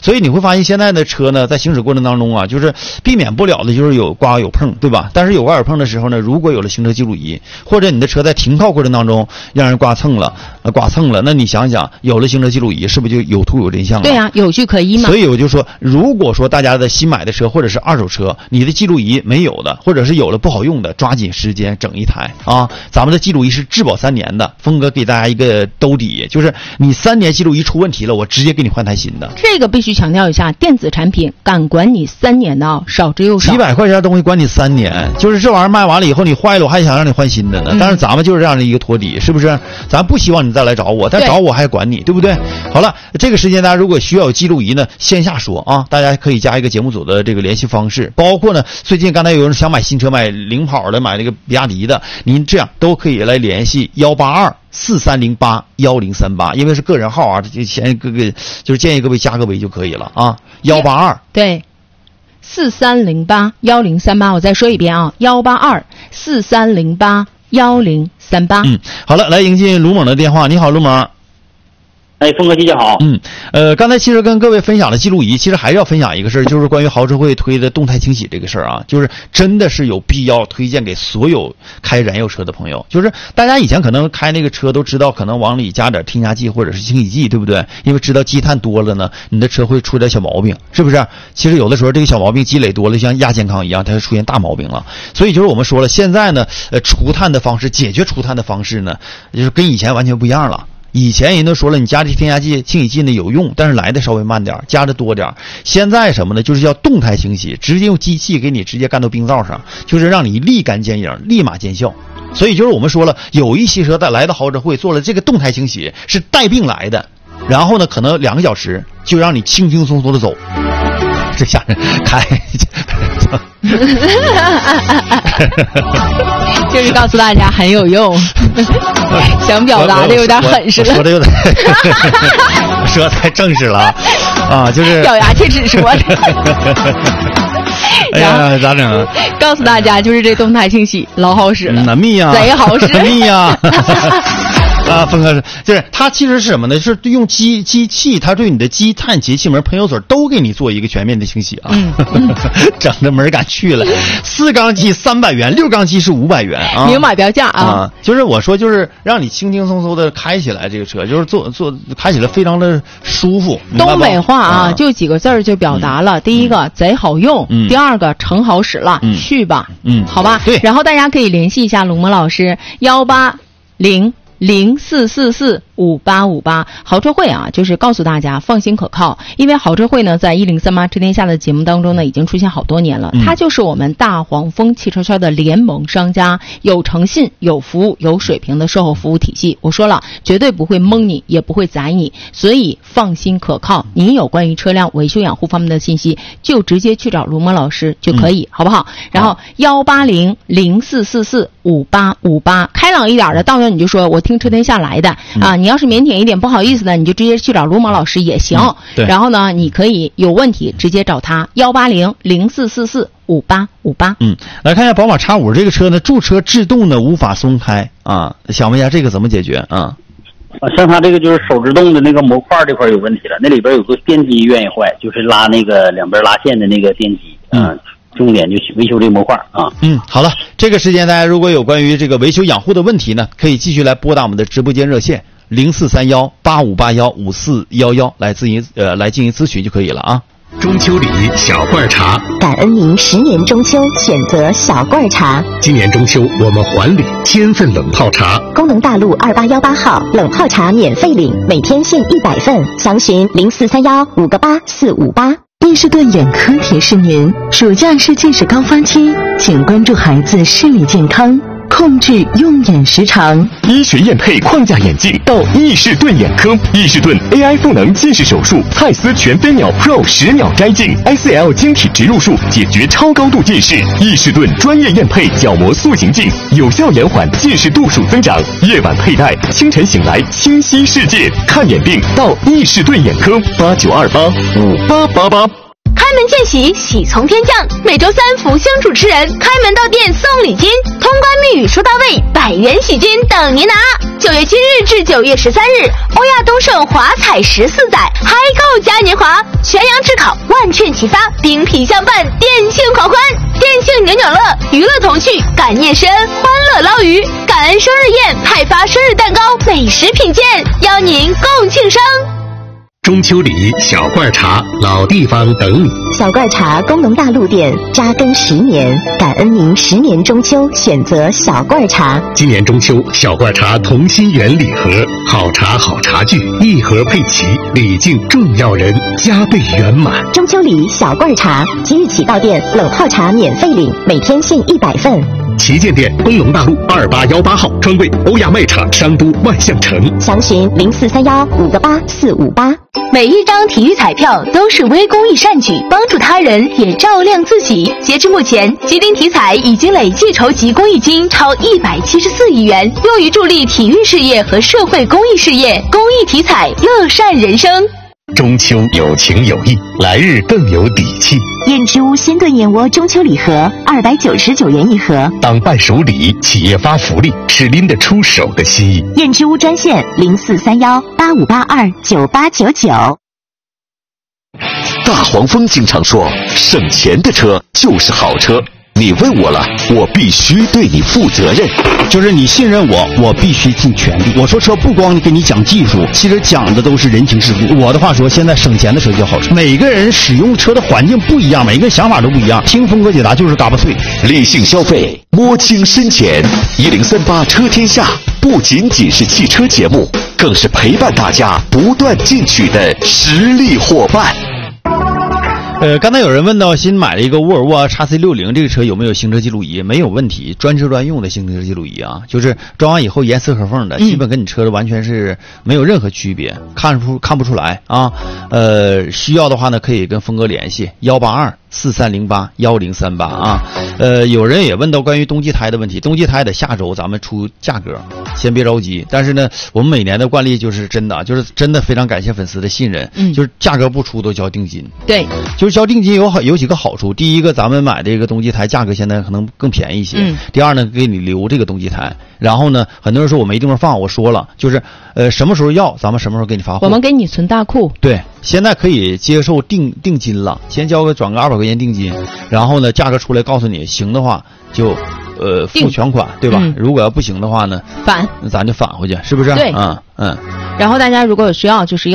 所以你会发现现在的车呢，在行驶过程当中啊，就是避免不了的就是有刮有碰，对吧？但是有刮有碰的时候呢，如果有了行车记录仪，或者你的车在停靠过程当中让人刮蹭了，那你想想，有了行车记录仪，是不是就有图有真相了？ 对啊，有据可依嘛。 所以我就说，如果说大家的新买的车或者是二手车，你的记录仪没有的，或者是有了不好用的，抓紧时间整一台啊！咱们的记录仪是质保3年的，峰哥给大家一个兜底，就是你3年记录仪出问题了，我直接给你换台新的。 这个必须强调一下，电子产品敢管你3年的啊，少之又少。 几百块钱的东西管你3年，就是这玩意儿卖完了以后你坏了，我还想让你换新的呢。但是咱们就是这样的一个托底，是不是？咱不希望你再来找我，但找我还管你，对不对？好了，这个时间大家如果需要有记录仪呢，线下说啊，大家可以加一个节目组的这个联系方式，包括呢，最近刚才有人想买新车，买零跑的，买那个比亚迪的，您这样都可以来联系18243081038，因为是个人号啊，建议各位加个微就可以了啊，182 对43081038，我再说一遍啊，18243081038。 好了，来迎接卢猛的电话。你好，卢猛。 哎，峰哥姐姐好。 刚才其实跟各位分享了记录仪，其实还是要分享一个事儿，就是关于豪车会推的动态清洗这个事儿啊，就是真的是有必要推荐给所有开燃油车的朋友。就是大家以前可能开那个车都知道，可能往里加点添加剂或者是清洗剂，对不对？因为知道积碳多了呢，你的车会出点小毛病，是不是？其实有的时候这个小毛病积累多了，像亚健康一样，它就出现大毛病了。所以就是我们说了，现在呢，除碳的方式，解决除碳的方式呢，就是跟以前完全不一样了。以前人都说了，你加这添加剂、清洗剂呢有用，但是来的稍微慢点，加的多点。现在什么呢？就是要动态清洗，直接用机器给你直接干到冰灶上，就是让你立竿见影，立马见效。所以就是我们说了，有一些车来到豪车会做了这个动态清洗，是带病来的，然后呢，可能2个小时就让你轻轻松松的走。这下人开就是告诉大家很有用，想表达的有点狠似的， 说的有点说太正式了啊，就是咬牙切齿说的。 哎呀，咋整？ 告诉大家，就是这动态清洗老好使了， 密呀， 贼好使， 密呀。啊，峰哥就是它其实是什么呢？是用机器，它对你的积碳、节气门、喷油嘴都给你做一个全面的清洗啊，整的门敢去了。4缸机300元，6缸机是500元啊， 明码标价啊。 就是我说，就是让你轻轻松松的开起来，这个车就是坐开起来非常的舒服。 东北话啊，就几个字儿就表达了：第一个贼好用，第二个成好使了，去吧，好吧。 对。 然后大家可以联系一下龙蒙老师18004445858豪车会啊，就是告诉大家放心可靠，因为豪车会呢在1038知天下的节目当中呢已经出现好多年了，它就是我们大黄蜂汽车圈的联盟商家，有诚信、有服务、有水平的售后服务体系。我说了，绝对不会蒙你，也不会宰你，所以放心可靠。您有关于车辆维修养护方面的信息，就直接去找卢蒙老师就可以，好不好？然后18004445858，开朗一点的，到那你就说我听车天下来的啊，你要是腼腆一点不好意思的，你就直接去找卢蒙老师也行。 对。 然后呢，你可以有问题直接找他18004445858。 来看一下宝马 X5 这个车呢，驻车制动呢无法松开啊，想问一下这个怎么解决啊？ 像它这个就是手制动的那个模块这块有问题了，那里边有个电机愿意坏，就是拉那个两边拉线的那个电机，重点就维修这个模块啊。 好了，这个时间大家如果有关于这个维修养护的问题呢，可以继续来拨打我们的直播间热线043185815411来进行咨询就可以了啊。 中秋礼小罐茶， 感恩您10年中秋选择小罐茶。 今年中秋我们还礼1000份冷泡茶， 功能大路2818号冷泡茶免费领，每天限100份，详询0431588458。伊士顿眼科提示您，暑假是近视高发期，请关注孩子视力健康，控制用眼时长。 医学验配框架眼镜到伊士顿眼科，伊士顿 AI 赋能近视手术，蔡司全飞秒 Pro 10秒摘镜 ，ICL 晶体植入术解决超高度近视。伊士顿专业验配角膜塑形镜，有效延缓近视度数增长。夜晚佩戴，清晨醒来清晰世界。看眼病到伊士顿眼科，89285888。 开门见喜，喜从天降。每周三福星主持人开门到店送礼金，通关密语说到位，100元喜金等您拿。9月7日至9月13日，欧亚东盛华彩14载，嗨购嘉年华，全阳炙烤，万券齐发，冰皮相伴，店庆狂欢，店庆扭扭乐，娱乐童趣，感念深，欢乐捞鱼，感恩生日宴，派发生日蛋糕，美食品鉴，邀您共庆生。 中秋礼、小罐茶，老地方等你。 小罐茶工农大陆店扎根10年，感恩您10年中秋选择小罐茶。 今年中秋，小罐茶同心圆礼盒，好茶好茶具，一盒配齐，礼敬重要人，加倍圆满。 中秋礼小罐茶，即日起到店冷泡茶免费领，每天限100份。 旗舰店工农大路2818号，专柜欧亚卖场商都万象城。 详询0431-58458。 每一张体育彩票都是微公益善举，帮助他人也照亮自己。截至目前，吉林体彩已经累计筹集公益金超174亿元，用于助力体育事业和社会公益事业。公益体彩，乐善人生。 中秋有情有义，来日更有底气。 燕之屋鲜炖燕窝中秋礼盒299元一盒， 当伴手礼，企业发福利，是拎得出手的心意。 燕之屋专线0431-8582-9899。 大黄蜂经常说，省钱的车就是好车。你问我了，我必须对你负责任。 就是你信任我，我必须尽全力。我说车不光给你讲技术，其实讲的都是人情世故。我的话说，现在省钱的车就好车。每个人使用车的环境不一样，每个人想法都不一样。听峰哥解答就是嘎巴脆， 理性消费，摸清深浅。1038车天下不仅仅是汽车节目，更是陪伴大家不断进取的实力伙伴。 刚才有人问到新买了一个沃尔沃 XC60，这个车有没有行车记录仪？没有问题，专车专用的行车记录仪啊，就是装完以后严丝合缝的，基本跟你车的完全是没有任何区别，看不出来啊。需要的话呢，可以跟峰哥联系182-4308-1038啊。有人也问到关于冬季胎的问题，冬季胎的下周咱们出价格，先别着急。但是呢，我们每年的惯例就是真的非常感谢粉丝的信任，就是价格不出都交定金。 对， 就是交定金有几个好处，第一个，咱们买这个冬季胎价格现在可能更便宜一些。第二呢，给你留这个冬季胎。然后呢，很多人说我没地方放，我说了，就是什么时候要，咱们什么时候给你发货。 我们给你存大库。 对，现在可以接受定金了，先转个200块钱定金，然后呢，价格出来告诉你，行的话就付全款，对吧？如果要不行的话呢，那咱就返回去，是不是？ 对，然后大家如果有需要，就是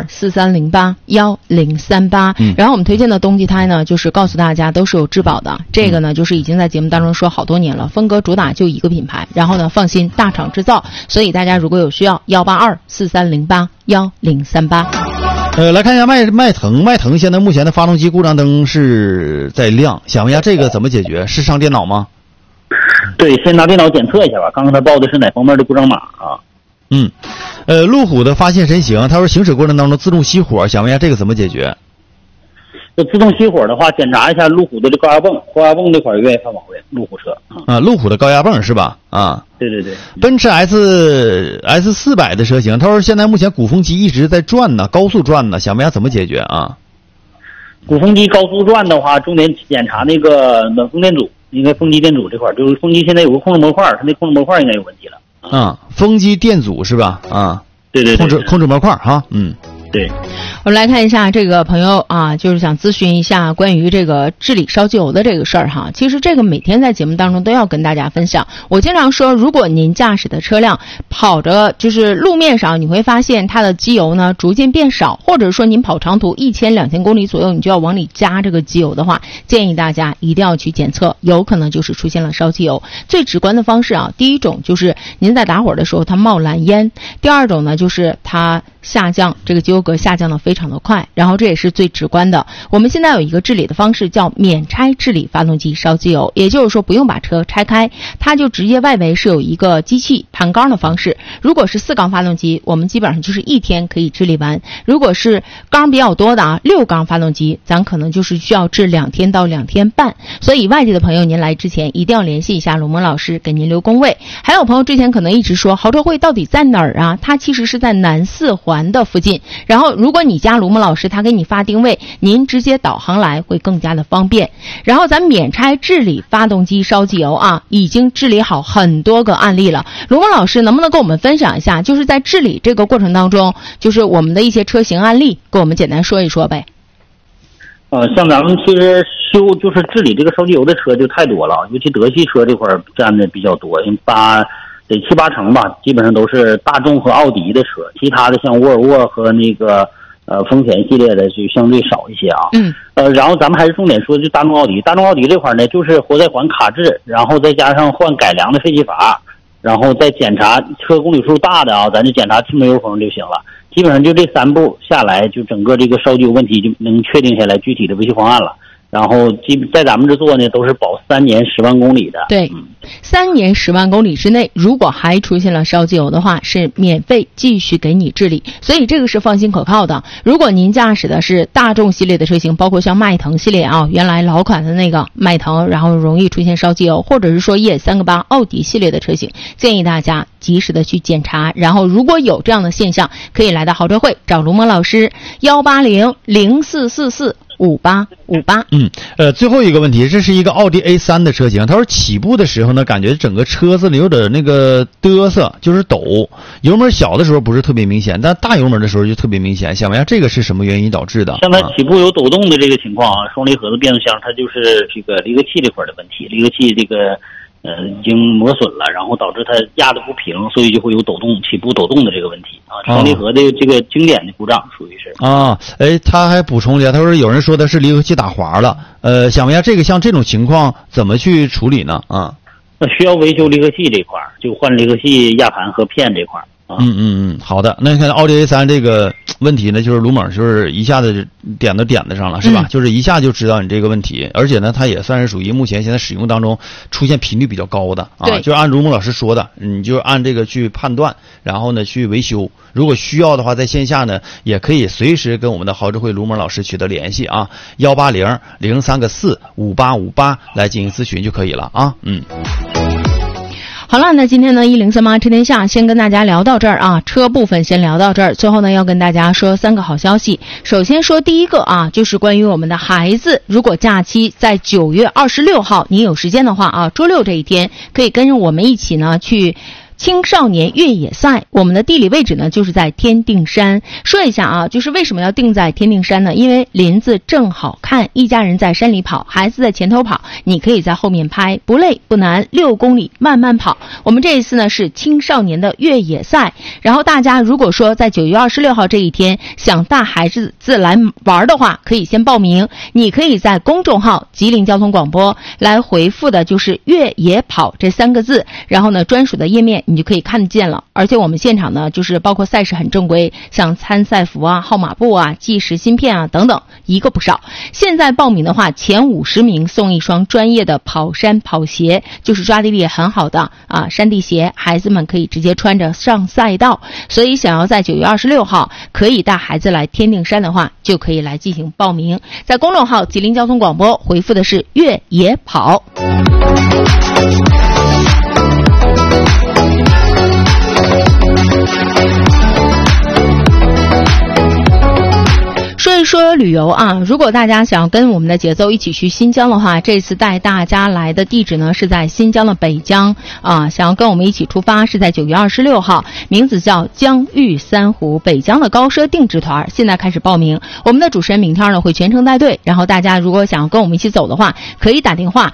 182-4308-1038。然后我们推荐的冬季胎呢，就是告诉大家都是有质保的。这个呢，就是已经在节目当中说好多年了，峰哥主打就一个品牌，然后呢，放心，大厂制造。所以大家如果有需要，182-4308-1038。 来看一下迈腾现在目前的发动机故障灯是在亮，想问一下这个怎么解决？是上电脑吗？ 对，先拿电脑检测一下吧，看看它报的是哪方面的故障码啊。 路虎的发现神行，他说行驶过程当中自动熄火，想问一下这个怎么解决？ 就自动熄火的话，检查一下路虎的这高压泵这块愿意犯毛病，路虎车路虎的高压泵是吧？ 对对对。 奔驰 S400的车型，他说现在目前鼓风机一直在转呢，高速转呢，想问一下怎么解决啊？ 鼓风机高速转的话，重点检查那个暖风电阻，应该风机电阻这块，就是风机现在有个控制模块，它那控制模块应该有问题了。 风机电阻是吧？ 对对对， 控制模块哈， 对。 我们来看一下这个朋友啊，就是想咨询一下关于这个治理烧机油的这个事儿哈。其实这个每天在节目当中都要跟大家分享。我经常说，如果您驾驶的车辆跑着就是路面上，你会发现它的机油呢逐渐变少，或者说您跑长途1000-2000公里左右，你就要往里加这个机油的话，建议大家一定要去检测，有可能就是出现了烧机油。最直观的方式啊，第一种就是您在打火的时候它冒蓝烟，第二种呢就是它下降，这个机油格下降的非常的快，然后这也是最直观的。我们现在有一个治理的方式叫免拆治理发动机烧机油，也就是说不用把车拆开，它就直接外围是有一个机器盘缸的方式。如果是4缸发动机，我们基本上就是1天可以治理完；如果是缸比较多的6缸发动机，咱可能就是需要治2天到2天半。所以外地的朋友您来之前一定要联系一下龙蒙老师，给您留工位。还有朋友之前可能一直说豪车会到底在哪儿啊？它其实是在南4环环的附近。然后如果你加卢木老师，他给你发定位，您直接导航来会更加的方便。然后咱免拆治理发动机烧机油啊，已经治理好很多个案例了。卢木老师能不能跟我们分享一下，就是在治理这个过程当中，就是我们的一些车型案例，跟我们简单说一说呗？ 像咱们其实就是治理这个烧机油的车就太多了，尤其德系车这块占的比较多，因为得7、8成吧，基本上都是大众和奥迪的车，其他的像沃尔沃和那个丰田系列的就相对少一些啊。然后咱们还是重点说就大众奥迪这块呢，就是活塞环卡制，然后再加上换改良的废气阀，然后再检查车公里数大的啊，咱就检查气门油封就行了。基本上就这3步下来，就整个这个烧机油问题就能确定下来具体的维修方案了。然后在咱们这做呢，都是保3年10万公里的。 对，3年10万公里之内，如果还出现了烧机油的话，是免费继续给你治理，所以这个是放心可靠的。如果您驾驶的是大众系列的车型，包括像迈腾系列啊，原来老款的那个迈腾，然后容易出现烧机油，或者是说ES3个8奥迪系列的车型，建议大家及时的去检查。然后如果有这样的现象，可以来到豪车会找卢蒙老师，18004445858。 最后一个问题，这是一个奥迪 A3 的车型，他说起步的时候呢，感觉整个车子里有点那个嘚瑟，就是抖，油门小的时候不是特别明显，但大油门的时候就特别明显。想问一下这个是什么原因导致的？ 像它起步有抖动的这个情况啊，双离合的变速箱它就是这个离合器这块的问题，离合器这个已经磨损了，然后导致它压得不平，所以就会有抖动、起步抖动的这个问题啊。双离合的这个经典的故障属于是啊。他还补充一下，他说有人说的是离合器打滑了，想问一下这个像这种情况怎么去处理呢？ 那需要维修离合器这块，就换离合器、压盘和片这块。 好的。那看奥迪 A3 这个问题呢，就是卢猛就是一下子点到点子上了，是吧？就是一下就知道你这个问题，而且呢，它也算是属于目前现在使用当中出现频率比较高的啊。就按卢猛老师说的，你就按这个去判断，然后呢去维修。如果需要的话，在线下呢也可以随时跟我们的豪智慧卢猛老师取得联系啊，18003455858来进行咨询就可以了啊。 好了，那今天呢1038车天下先跟大家聊到这儿啊，车部分先聊到这儿。最后呢要跟大家说3个好消息。首先说第一个啊，就是关于我们的孩子，如果假期在9月26号你有时间的话啊，周六这一天可以跟着我们一起呢去青少年越野赛。我们的地理位置呢就是在天定山。说一下啊，就是为什么要定在天定山呢？因为林子正好看，一家人在山里跑，孩子在前头跑，你可以在后面拍，不累不难，6公里慢慢跑。我们这一次呢是青少年的越野赛，然后大家如果说在9月26号这一天想带孩子来玩的话，可以先报名。你可以在公众号吉林交通广播来回复的就是越野跑这3个字，然后呢专属的页面你就可以看见了。而且我们现场呢就是包括赛事很正规，像参赛服啊、号码布啊、计时芯片啊等等，一个不少。现在报名的话，前50名送一双专业的跑山跑鞋，就是抓地力也很好的啊山地鞋，孩子们可以直接穿着上赛道。所以想要在9月26号可以带孩子来天定山的话，就可以来进行报名。在公众号吉林交通广播回复的是越野跑。说一说旅游啊，如果大家想要跟我们的节奏一起去新疆的话，这次带大家来的地址呢是在新疆的北疆啊，想要跟我们一起出发是在9月26号，名字叫疆域3湖北疆的高奢定制团，现在开始报名。我们的主持人明天呢会全程带队，然后大家如果想要跟我们一起走的话，可以打电话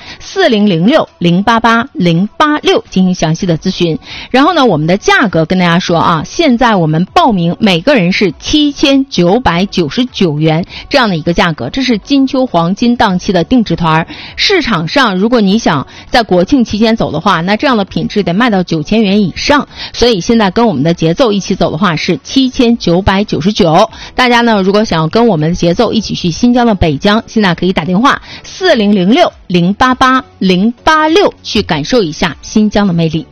4006088086进行详细的咨询。然后呢，我们的价格跟大家说啊，现在我们报名每个人是7999元这样的一个价格，这是金秋黄金档期的定制团。市场上如果你想在国庆期间走的话，那这样的品质得卖到9000元以上，所以现在跟我们的节奏一起走的话是7999。大家呢如果想要跟我们的节奏一起去新疆的北疆，现在可以打电话4006088086去感受一下新疆的魅力。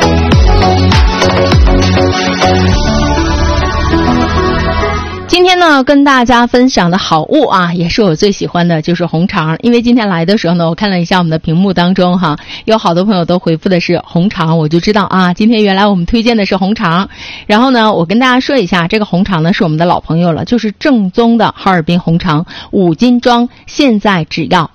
今天呢要跟大家分享的好物啊，也是我最喜欢的，就是红肠。因为今天来的时候呢，我看了一下我们的屏幕当中哈，有好多朋友都回复的是红肠，我就知道啊，今天原来我们推荐的是红肠。然后呢，我跟大家说一下，这个红肠呢是我们的老朋友了，就是正宗的哈尔滨红肠，5斤装，现在只要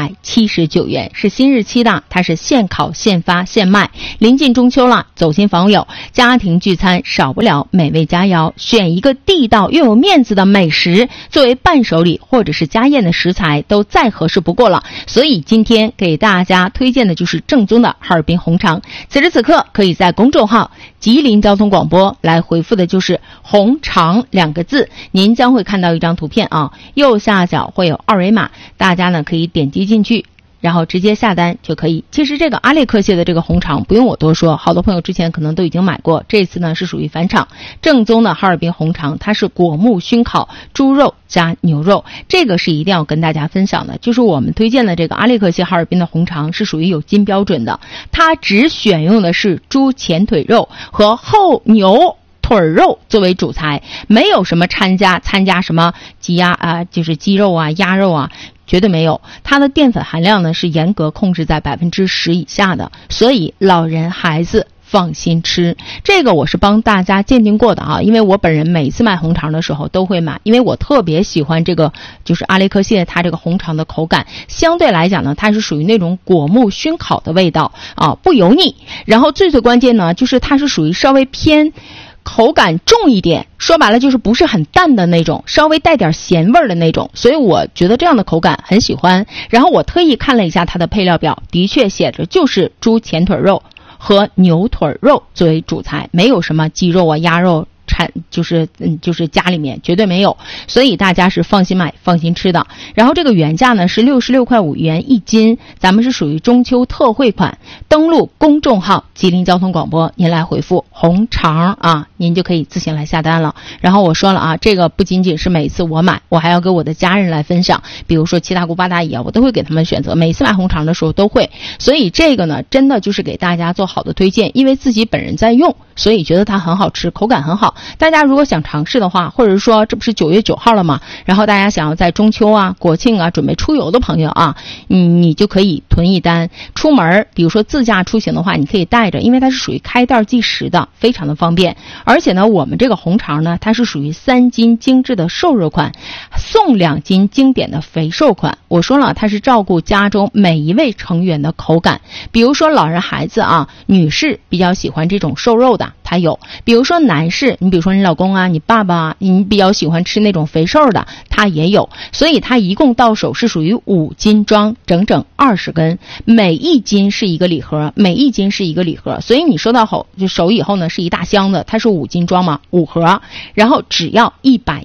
179元，是新日期的，它是现烤现发现卖。临近中秋了，走亲访友，家庭聚餐少不了美味佳肴，选一个地道又有面子的美食作为伴手礼或者是家宴的食材都再合适不过了。所以今天给大家推荐的就是正宗的哈尔滨红肠。此时此刻可以在公众号吉林交通广播来回复的就是红肠2个字，您将会看到一张图片啊，右下角会有2维码，大家呢可以点击进去，然后直接下单就可以。其实这个阿列克谢的这个红肠不用我多说，好多朋友之前可能都已经买过，这次呢是属于返场，正宗的哈尔滨红肠，它是果木熏烤猪肉加牛肉，这个是一定要跟大家分享的。就是我们推荐的这个阿列克谢哈尔滨的红肠是属于有金标准的，它只选用的是猪前腿肉和后牛腿肉作为主材，没有什么参加什么鸡鸭啊，就是鸡肉啊、鸭肉啊，绝对没有。它的淀粉含量呢是严格控制在10%以下的，所以老人孩子放心吃。这个我是帮大家鉴定过的啊，因为我本人每次买红肠的时候都会买，因为我特别喜欢这个就是阿列克谢它这个红肠的口感，相对来讲呢，它是属于那种果木熏烤的味道啊，不油腻。然后最关键呢，就是它是属于稍微偏口感重一点，说白了就是不是很淡的那种，稍微带点咸味的那种，所以我觉得这样的口感很喜欢。然后我特意看了一下它的配料表，的确写着就是猪前腿肉和牛腿肉作为主材，没有什么鸡肉啊、鸭肉就是家里面绝对没有，所以大家是放心买放心吃的。然后这个原价呢是66块5元1斤，咱们是属于中秋特惠款。登录公众号吉林交通广播，您来回复红肠啊，您就可以自行来下单了。然后我说了啊，这个不仅仅是每次我买，我还要给我的家人来分享，比如说七大姑八大姨啊，我都会给他们选择，每次买红肠的时候都会。所以这个呢真的就是给大家做好的推荐，因为自己本人在用，所以觉得它很好吃，口感很好。大家如果想尝试的话，或者说这不是9月9号了吗，然后大家想要在中秋啊、国庆啊准备出游的朋友啊，你就可以囤一单。出门比如说自驾出行的话，你可以带着，因为它是属于开袋即食的，非常的方便。而且呢，我们这个红肠呢，它是属于3斤精致的瘦肉款，送2斤经典的肥瘦款。我说了，它是照顾家中每一位成员的口感，比如说老人孩子啊，女士比较喜欢这种瘦肉的，它有；比如说男士，你比如说你老公啊、你爸爸啊，你比较喜欢吃那种肥瘦的，它也有。所以它一共到手是属于5斤装，整整20根，每1斤是一个礼盒，每1斤是一个礼盒。所以你收到手以后呢，是一大箱子，它是5斤装嘛，5盒，然后只要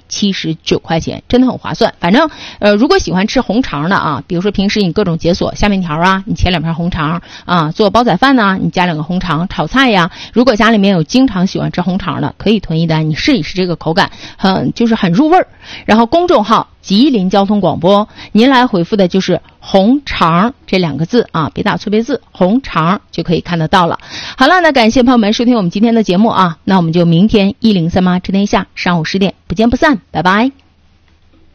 179块钱，真的很划算。反正如果喜欢吃红肠的啊，比如说平时你各种解锁下面条啊，你切2片红肠啊，做煲仔饭呢，你加2个红肠，炒菜呀，如果家里面有经常喜欢吃红肠的，可以囤一单，你试一试这个口感，就是很入味儿。然后公众号吉林交通广播，您来回复的就是红肠这2个字啊，别打错别字，红肠就可以看得到了。好了，那感谢朋友们收听我们今天的节目啊，那我们就明天1038知天下上午10点不见不散，拜拜。